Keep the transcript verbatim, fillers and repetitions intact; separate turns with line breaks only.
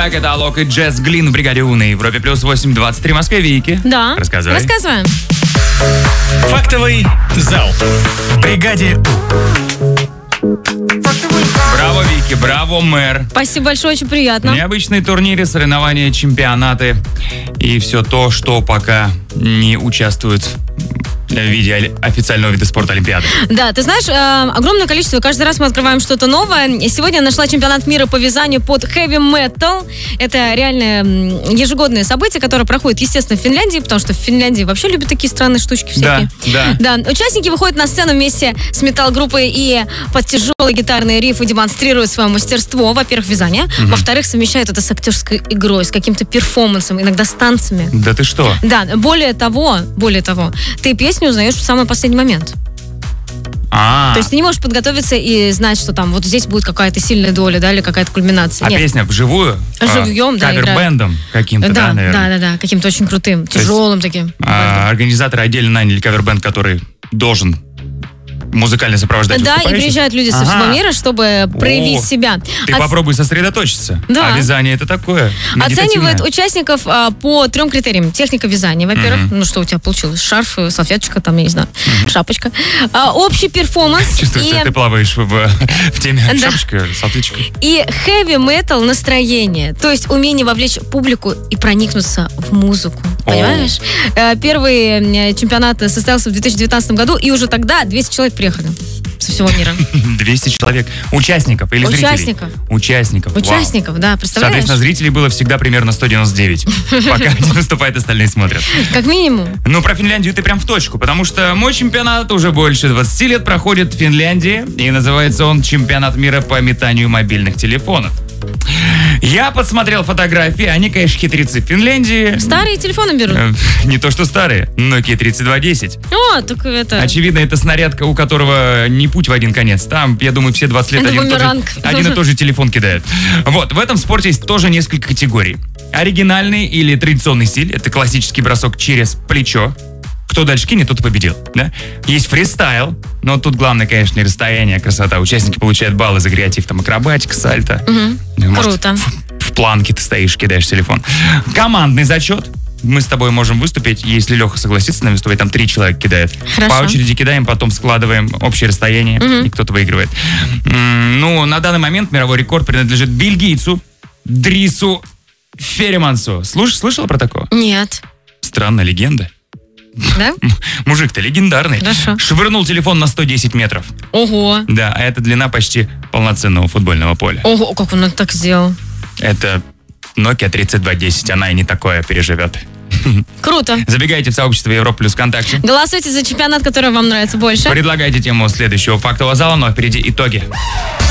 Итак, это Алок и Джесс Глин в бригаде У на Европе плюс восемь двадцать три в Москве. Вики.
Да.
Рассказывай.
Рассказываем.
Фактовый зал. В бригаде У.
Браво, Вики, браво, мэр.
Спасибо большое, очень приятно.
Необычные турниры, соревнования, чемпионаты и все то, что пока не участвует в виде официального вида спорта Олимпиады.
Да, ты знаешь, э, огромное количество. Каждый раз мы открываем что-то новое. Сегодня я нашла чемпионат мира по вязанию под heavy metal. Это реальное ежегодное событие, которое проходит, естественно, в Финляндии, потому что в Финляндии вообще любят такие странные штучки всякие.
Да, да.
Да. Участники выходят на сцену вместе с металл-группой и под тяжелые гитарные рифы демонстрируют свое мастерство. Во-первых, вязание. Угу. Во-вторых, совмещают это с актерской игрой, с каким-то перформансом, иногда с танцами.
Да ты что?
Да, более того, более того, ты песню узнаешь в самый последний момент.
А-а-а.
То есть ты не можешь подготовиться и знать, что там вот здесь будет какая-то сильная доля, да, или какая-то кульминация.
А
Нет.
песня вживую?
Живьем, да,
кавер-бэндом каким-то, да,
да,
наверное?
да, да, да, каким-то очень крутым, тяжелым таким.
А, организаторы отдельно наняли кавер-бэнд, который должен музыкально сопровождать
Да, и приезжают люди со всего
ага.
мира, чтобы проявить
О,
себя.
Ты
Оц...
попробуй сосредоточиться.
Да.
А вязание это такое.
Оценивают участников а, по трем критериям. Техника вязания, во-первых. Mm-hmm. Ну, что у тебя получилось? Шарф, салфеточка, там, я не знаю, mm-hmm. шапочка. А, общий перформанс.
Чувствую,
и...
что ты плаваешь в, в теме шапочка, салфеточка.
И heavy metal настроение. То есть умение вовлечь публику и проникнуться в музыку. Понимаешь? Oh. Первый чемпионат состоялся в две тысячи девятнадцатом году, и уже тогда двести человек приехали со всего мира.
двести человек. Участников или
Участников.
зрителей? Участников.
Участников, Вау. Да, представляешь?
Соответственно, зрителей было всегда примерно сто девяносто девять. Пока не наступает, остальные смотрят.
Как минимум.
Ну, про Финляндию ты прям в точку, потому что мой чемпионат уже больше двадцати лет проходит в Финляндии, и называется он «Чемпионат мира по метанию мобильных телефонов». Я подсмотрел фотографии, они, конечно, хитрецы в Финляндии.
Старые телефоны берут?
Э, не то, что старые, Nokia тридцать два десять.
О, так это...
Очевидно, это снарядка, у которого не путь в один конец. Там, я думаю, все двадцать лет
это
один и, тот же, один и тот же телефон кидают. Вот, в этом спорте есть тоже несколько категорий. Оригинальный или традиционный стиль, это классический бросок через плечо. Кто дальше кинет, тот и победил. Да? Есть фристайл, но тут главное, конечно, не расстояние, а красота. Участники получают баллы за креатив, там, акробатика, сальто.
Угу.
Может,
круто.
В, в планке ты стоишь, кидаешь телефон. Командный зачет. Мы с тобой можем выступить, если Леха согласится с нами выступать, там три человека кидают.
Хорошо.
По очереди кидаем, потом складываем общее расстояние, угу. и кто-то выигрывает. М-м, ну, на данный момент мировой рекорд принадлежит бельгийцу Дрису Феремансу. Слуш, слышала про такого?
Нет.
Странная легенда.
Да?
Мужик-то легендарный.
Хорошо.
Швырнул телефон на сто десять метров.
Ого.
Да, а это длина почти полноценного футбольного поля.
Ого, как он это так сделал?
Это Nokia тридцать два десять, она и не такое переживет.
Круто.
Забегайте в сообщество Европа плюс ВКонтакте.
Голосуйте за чемпионат, который вам нравится больше.
Предлагайте тему следующего фактового зала, но впереди итоги.